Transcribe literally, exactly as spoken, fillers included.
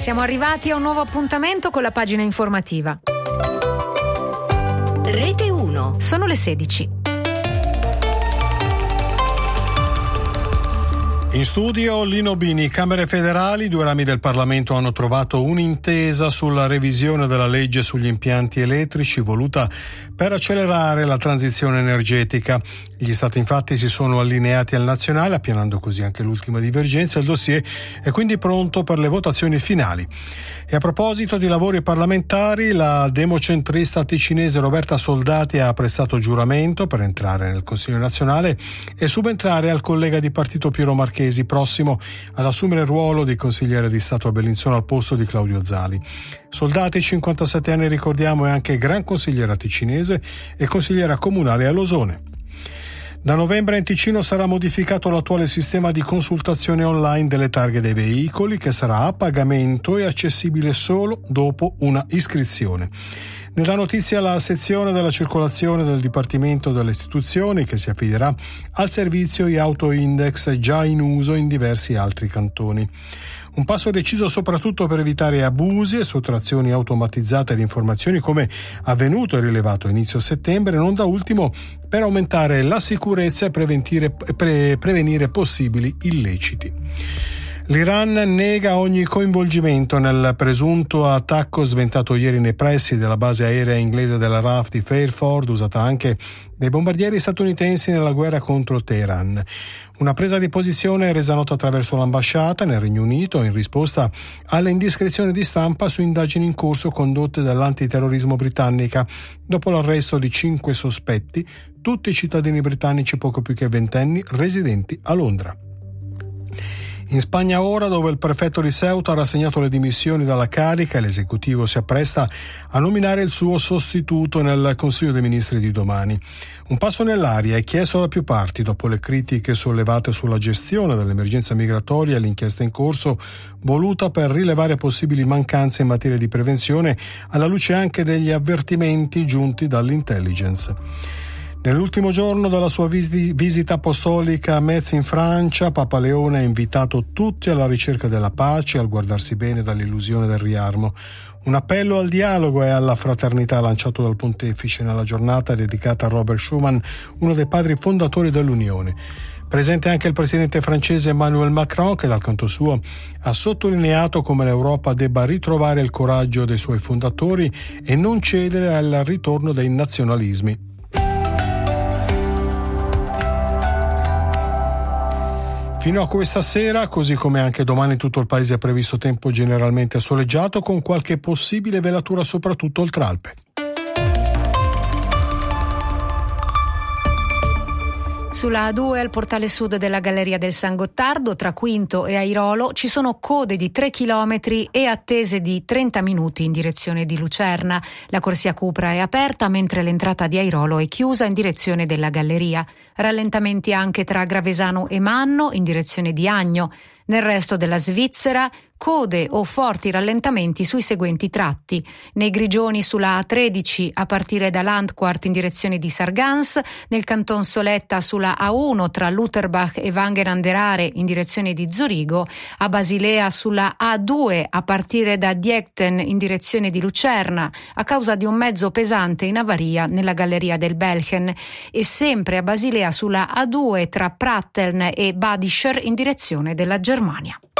Siamo arrivati a un nuovo appuntamento con la pagina informativa. Rete uno. Sono le sedici. In studio Lino Bini. Camere federali, due rami del Parlamento hanno trovato un'intesa sulla revisione della legge sugli impianti elettrici voluta per accelerare la transizione energetica. Gli Stati infatti si sono allineati al nazionale, appianando così anche l'ultima divergenza. Il dossier è quindi pronto per le votazioni finali. E a proposito di lavori parlamentari, la democentrista ticinese Roberta Soldati ha prestato giuramento per entrare nel Consiglio nazionale e subentrare al collega di partito Piero Marchesi, prossimo ad assumere il ruolo di consigliere di Stato a Bellinzona al posto di Claudio Zali. Soldati, cinquantasette anni, ricordiamo, è anche gran consigliera ticinese e consigliera comunale a Losone. Da novembre in Ticino sarà modificato l'attuale sistema di consultazione online delle targhe dei veicoli, che sarà a pagamento e accessibile solo dopo una iscrizione. Ne dà notizia la sezione della circolazione del Dipartimento delle Istituzioni, che si affiderà al servizio Auto Index, già in uso in diversi altri cantoni. Un passo deciso soprattutto per evitare abusi e sottrazioni automatizzate di informazioni, come avvenuto e rilevato a inizio settembre, non da ultimo per aumentare la sicurezza e pre- prevenire possibili illeciti. L'Iran nega ogni coinvolgimento nel presunto attacco sventato ieri nei pressi della base aerea inglese della R A F di Fairford, usata anche dai bombardieri statunitensi nella guerra contro Teheran. Una presa di posizione resa nota attraverso l'ambasciata nel Regno Unito in risposta alle indiscrezioni di stampa su indagini in corso condotte dall'antiterrorismo britannica dopo l'arresto di cinque sospetti, tutti cittadini britannici poco più che ventenni, residenti a Londra. In Spagna ora, dove il prefetto di Ceuta ha rassegnato le dimissioni dalla carica e l'esecutivo si appresta a nominare il suo sostituto nel Consiglio dei Ministri di domani. Un passo nell'aria è chiesto da più parti dopo le critiche sollevate sulla gestione dell'emergenza migratoria e l'inchiesta in corso voluta per rilevare possibili mancanze in materia di prevenzione, alla luce anche degli avvertimenti giunti dall'intelligence. Nell'ultimo giorno della sua visita apostolica a Metz in Francia, Papa Leone ha invitato tutti alla ricerca della pace e al guardarsi bene dall'illusione del riarmo. Un appello al dialogo e alla fraternità lanciato dal pontefice nella giornata dedicata a Robert Schuman, uno dei padri fondatori dell'Unione. Presente anche il presidente francese Emmanuel Macron, che dal canto suo ha sottolineato come l'Europa debba ritrovare il coraggio dei suoi fondatori e non cedere al ritorno dei nazionalismi. Fino a questa sera, così come anche domani, tutto il paese è previsto tempo generalmente soleggiato, con qualche possibile velatura soprattutto oltre Alpe. Sulla A due al portale sud della Galleria del San Gottardo, tra Quinto e Airolo, ci sono code di tre chilometri e attese di trenta minuti in direzione di Lucerna. La corsia Cupra è aperta, mentre l'entrata di Airolo è chiusa in direzione della Galleria. Rallentamenti anche tra Gravesano e Manno in direzione di Agno. Nel resto della Svizzera, code o forti rallentamenti sui seguenti tratti: nei Grigioni sulla A tredici a partire da Landquart in direzione di Sargans, nel Canton Soletta sulla A uno tra Lutherbach e Wangen an der Aare in direzione di Zurigo, a Basilea sulla A due a partire da Diegten in direzione di Lucerna a causa di un mezzo pesante in avaria nella Galleria del Belchen, e sempre a Basilea sulla A due tra Pratteln e Badischer in direzione della Germania.